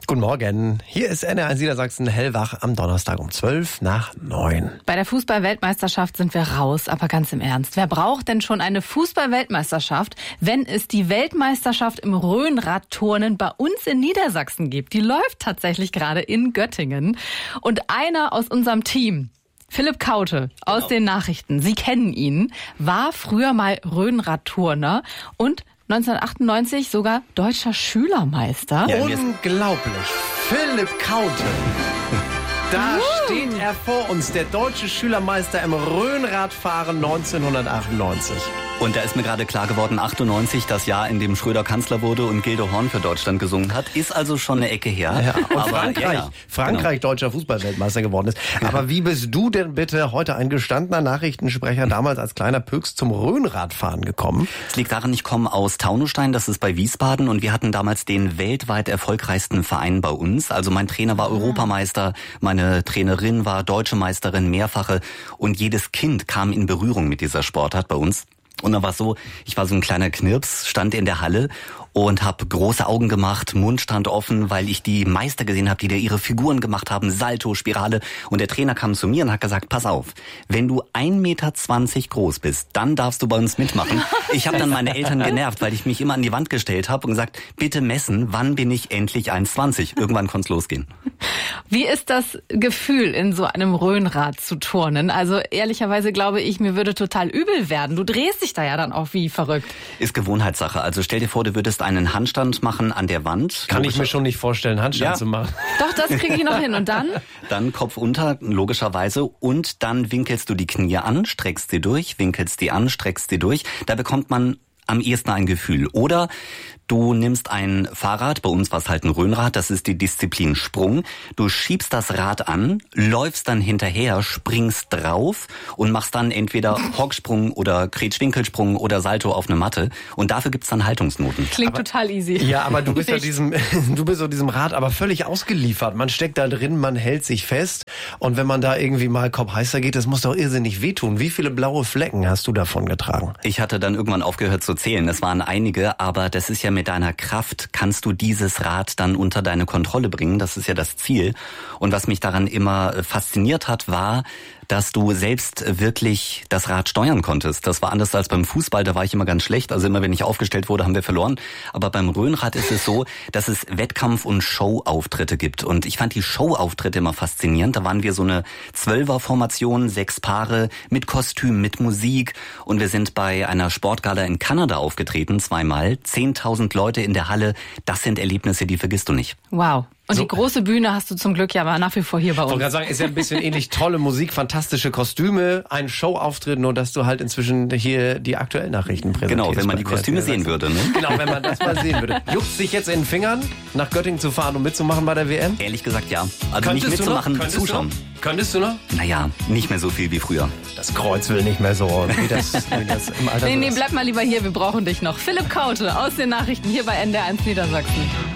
Guten Morgen, hier ist NDR1 Niedersachsen hellwach am Donnerstag um 8:12. Bei der Fußball-Weltmeisterschaft sind wir raus, aber ganz im Ernst. Wer braucht denn schon eine Fußball-Weltmeisterschaft, wenn es die Weltmeisterschaft im Rhönradturnen bei uns in Niedersachsen gibt? Die läuft tatsächlich gerade in Göttingen. Und einer aus unserem Team, Philipp Kaute aus den Nachrichten, Sie kennen ihn, war früher mal Rhönradturner und 1998 sogar deutscher Schülermeister. Ja, unglaublich. Philipp Kaute. Da steht er vor uns, der deutsche Schülermeister im Rhönradfahren 1998. Und da ist mir gerade klar geworden, 98, das Jahr, in dem Schröder Kanzler wurde und Gildo Horn für Deutschland gesungen hat, ist also schon eine Ecke her. Ja, und aber Frankreich deutscher Fußballweltmeister geworden ist. Aber wie bist du denn bitte heute ein gestandener Nachrichtensprecher damals als kleiner Pöks zum Rhönradfahren gekommen? Es liegt daran, ich komme aus Taunusstein, das ist bei Wiesbaden, und wir hatten damals den weltweit erfolgreichsten Verein bei uns. Also mein Trainer war Europameister, meine Trainerin war deutsche Meisterin, mehrfache, und jedes Kind kam in Berührung mit dieser Sportart bei uns. Und dann war es so, ich war so ein kleiner Knirps, stand in der Halle und habe große Augen gemacht, Mund stand offen, weil ich die Meister gesehen habe, die da ihre Figuren gemacht haben, Salto, Spirale. Und der Trainer kam zu mir und hat gesagt, pass auf, wenn du 1,20 Meter groß bist, dann darfst du bei uns mitmachen. Ich habe dann meine Eltern genervt, weil ich mich immer an die Wand gestellt habe und gesagt, bitte messen, wann bin ich endlich 1,20? Irgendwann konnte es losgehen. Wie ist das Gefühl, in so einem Rhönrad zu turnen? Also ehrlicherweise glaube ich, mir würde total übel werden. Du drehst dich da ja dann auch wie verrückt. Ist Gewohnheitssache. Also stell dir vor, du würdest einen Handstand machen an der Wand. Kann ich mir schon nicht vorstellen, Handstand zu machen. Doch, das kriege ich noch hin. Und dann? Dann Kopf unter, logischerweise. Und dann winkelst du die Knie an, streckst sie durch, winkelst die an, streckst sie durch. Da bekommt man am ehesten ein Gefühl. Oder du nimmst ein Fahrrad, bei uns war es halt ein Rhönrad, das ist die Disziplin Sprung. Du schiebst das Rad an, läufst dann hinterher, springst drauf und machst dann entweder Hocksprung oder Kretschwinkelsprung oder Salto auf eine Matte. Und dafür gibt's dann Haltungsnoten. Klingt total easy. Ja, aber du bist diesem Rad aber völlig ausgeliefert. Man steckt da drin, man hält sich fest. Und wenn man da irgendwie mal Kopf heißer geht, das muss doch irrsinnig wehtun. Wie viele blaue Flecken hast du davon getragen? Ich hatte dann irgendwann aufgehört zu zählen. Es waren einige, aber das ist ja mit deiner Kraft kannst du dieses Rad dann unter deine Kontrolle bringen. Das ist ja das Ziel. Und was mich daran immer fasziniert hat, war, dass du selbst wirklich das Rad steuern konntest. Das war anders als beim Fußball, da war ich immer ganz schlecht. Also immer wenn ich aufgestellt wurde, haben wir verloren. Aber beim Rhönrad ist es so, dass es Wettkampf- und Showauftritte gibt. Und ich fand die Showauftritte immer faszinierend. Da waren wir so eine 12er-Formation, 6 Paare mit Kostüm, mit Musik. Und wir sind bei einer Sportgala in Kanada aufgetreten, 2-mal. 10.000 Leute in der Halle. Das sind Erlebnisse, die vergisst du nicht. Wow. Und So. die große Bühne hast du zum Glück ja nach wie vor hier bei Ich wollte uns. gerade sagen, ist ja ein bisschen ähnlich, tolle Musik, fantastische Kostüme, ein Showauftritt, nur dass du halt inzwischen hier die aktuellen Nachrichten präsentierst. Genau, wenn man die Kostüme sehen würde, ne? Genau, wenn man das mal sehen würde. Juckt's dich jetzt in den Fingern, nach Göttingen zu fahren und mitzumachen bei der WM? Ehrlich gesagt, ja. Also nicht Könntest du noch? mitzumachen, zuschauen. Könntest du noch? Naja, nicht mehr so viel wie früher. Das Kreuz will nicht mehr so, wie das im Alter so Nee, ist. bleib mal lieber hier, wir brauchen dich noch. Philipp Kaute aus den Nachrichten hier bei NDR1 Niedersachsen.